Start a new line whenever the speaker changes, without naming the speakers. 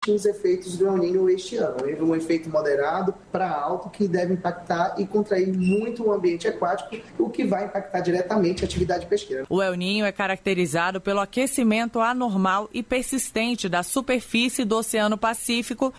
sentir os efeitos do El Niño este ano. Um efeito moderado para alto que deve impactar e contrair muito o ambiente aquático, o que vai impactar diretamente a atividade pesqueira.
O El Niño é caracterizado pelo aquecimento anormal e persistente da superfície do Oceano Pacífico